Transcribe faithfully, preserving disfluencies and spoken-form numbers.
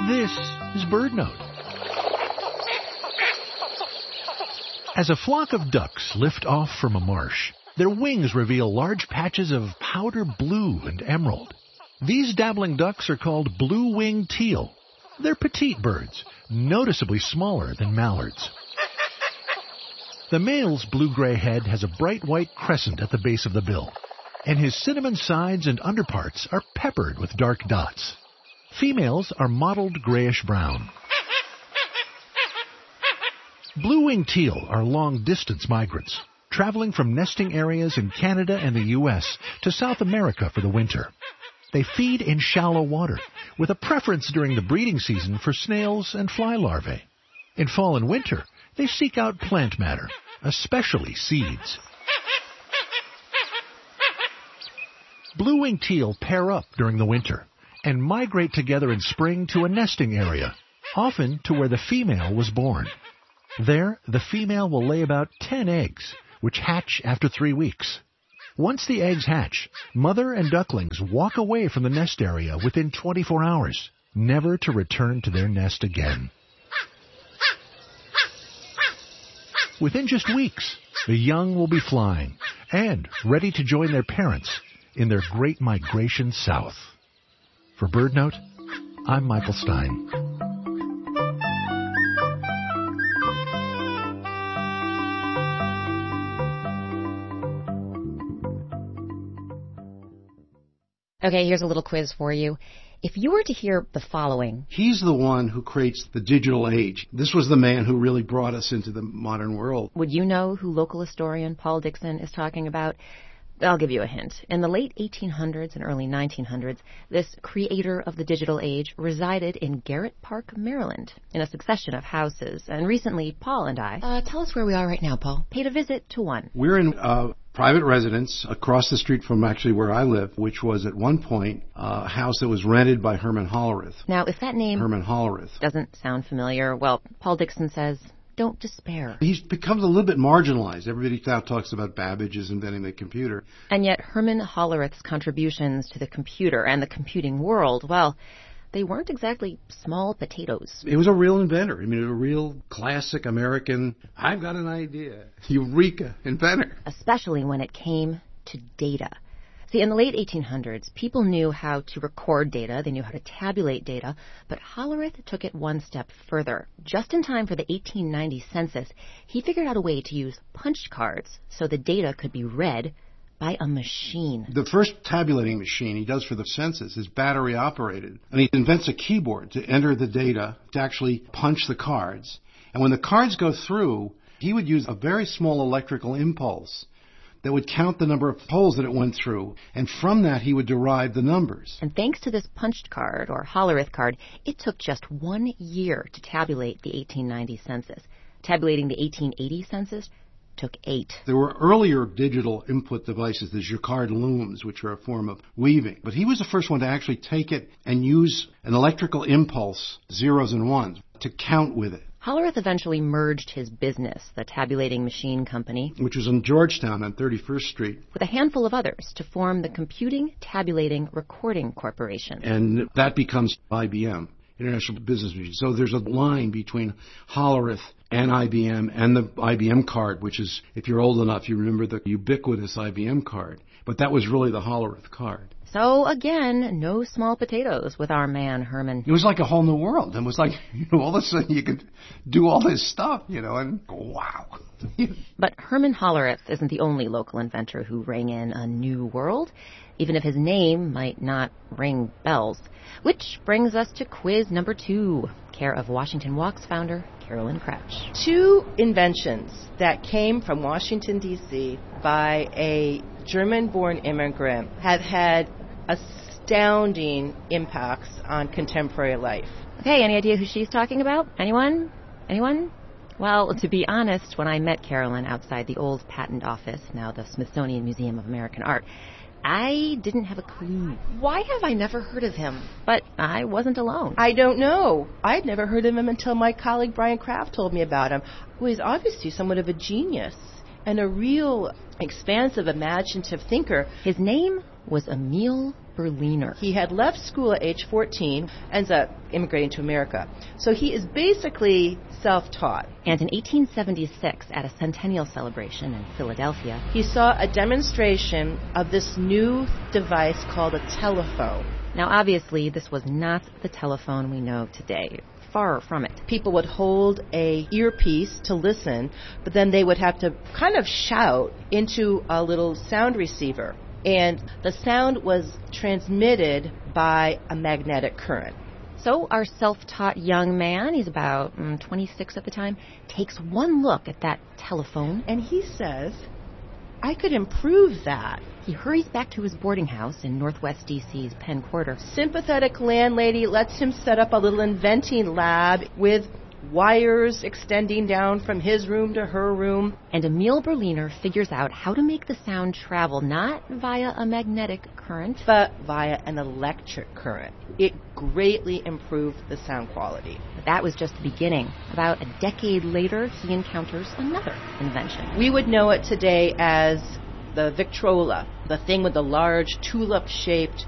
This is BirdNote. As a flock of ducks lift off from a marsh, their wings reveal large patches of powder blue and emerald. These dabbling ducks are called blue-winged teal. They're petite birds, noticeably smaller than mallards. The male's blue-gray head has a bright white crescent at the base of the bill, and his cinnamon sides and underparts are peppered with dark dots. Females are mottled grayish-brown. Blue-winged teal are long-distance migrants, traveling from nesting areas in Canada and the U S to South America for the winter. They feed in shallow water, with a preference during the breeding season for snails and fly larvae. In fall and winter, they seek out plant matter, especially seeds. Blue-winged teal pair up during the winter and migrate together in spring to a nesting area, often to where the female was born. There, the female will lay about ten eggs, which hatch after three weeks. Once the eggs hatch, mother and ducklings walk away from the nest area within twenty-four hours, never to return to their nest again. Within just weeks, the young will be flying and ready to join their parents in their great migration south. For BirdNote, I'm Michael Stein. Okay, here's a little quiz for you. If you were to hear the following... He's the one who creates the digital age. This was the man who really brought us into the modern world. Would you know who local historian Paul Dickson is talking about? I'll give you a hint. In the late eighteen hundreds and early nineteen hundreds, this creator of the digital age resided in Garrett Park, Maryland, in a succession of houses. And recently, Paul and I... Uh, tell us where we are right now, Paul. Paid a visit to one. We're in uh, private residence across the street from actually where I live, which was at one point uh, a house that was rented by Herman Hollerith. Now, if that name... Herman Hollerith. ...doesn't sound familiar, well, Paul Dickson says... Don't despair. He becomes a little bit marginalized. Everybody now talks about Babbage's inventing the computer. And yet Herman Hollerith's contributions to the computer and the computing world, well, they weren't exactly small potatoes. It was a real inventor. I mean, it was a real classic American, I've got an idea, eureka, inventor. Especially when it came to data. See, in the late eighteen hundreds, people knew how to record data, they knew how to tabulate data, but Hollerith took it one step further. Just in time for the eighteen ninety census, he figured out a way to use punch cards so the data could be read by a machine. The first tabulating machine he does for the census is battery operated, and he invents a keyboard to enter the data, to actually punch the cards. And when the cards go through, he would use a very small electrical impulse that would count the number of holes that it went through, and from that he would derive the numbers. And thanks to this punched card, or Hollerith card, it took just one year to tabulate the eighteen ninety census. Tabulating the eighteen eighty census took eight. There were earlier digital input devices, the Jacquard looms, which are a form of weaving. But he was the first one to actually take it and use an electrical impulse, zeros and ones, to count with it. Hollerith eventually merged his business, the Tabulating Machine Company, which was in Georgetown on thirty-first street, with a handful of others to form the Computing, Tabulating, Recording Corporation. And that becomes I B M, International Business Machine. So there's a line between Hollerith and I B M and the I B M card, which is, if you're old enough, you remember the ubiquitous I B M card. But that was really the Hollerith card. So, again, no small potatoes with our man, Herman. It was like a whole new world. It was like, you know, all of a sudden you could do all this stuff, you know, and wow. But Herman Hollerith isn't the only local inventor who rang in a new world, even if his name might not ring bells. Which brings us to quiz number two, care of Washington Walks founder Carolyn Crouch. Two inventions that came from Washington, D C by a German-born immigrant have had astounding impacts on contemporary life. Okay, any idea who she's talking about? Anyone? Anyone? Well, to be honest, when I met Carolyn outside the old patent office, now the Smithsonian Museum of American Art, I didn't have a clue. Why have I never heard of him? But I wasn't alone. I don't know. I'd never heard of him until my colleague Brian Kraft told me about him, who is obviously somewhat of a genius and a real expansive, imaginative thinker. His name was Emil Berliner. He had left school at age fourteen, ends up immigrating to America. So he is basically self-taught. And in eighteen seventy-six, at a centennial celebration in Philadelphia, he saw a demonstration of this new device called a telephone. Now, obviously, this was not the telephone we know today. Far from it. People would hold a earpiece to listen, but then they would have to kind of shout into a little sound receiver. And the sound was transmitted by a magnetic current. So our self-taught young man, he's about mm, twenty-six at the time, takes one look at that telephone. And he says, I could improve that. He hurries back to his boarding house in Northwest D C's Penn Quarter. Sympathetic landlady lets him set up a little inventing lab with wires extending down from his room to her room. And Emil Berliner figures out how to make the sound travel not via a magnetic current, but via an electric current. It greatly improved the sound quality. But that was just the beginning. About a decade later, he encounters another invention. We would know it today as the Victrola, the thing with the large tulip-shaped